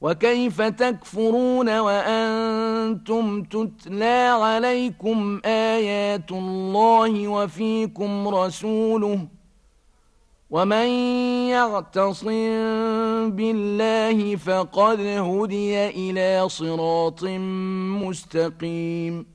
وكيف تكفرون وأنتم تتلى عليكم آيات الله وفيكم رسوله ومن يعتصم بالله فقد هدي إلى صراط مستقيم